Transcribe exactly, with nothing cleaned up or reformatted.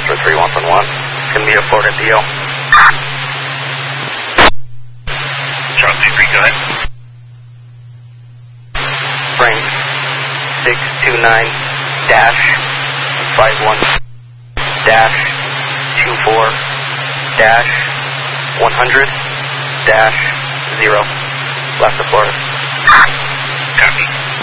transfer three one one one. It's going to be a Florida deal. Charlie three, go ahead. Frank six two nine dash five one dash two four dash one hundred dash zero. Left of Florida. Copy.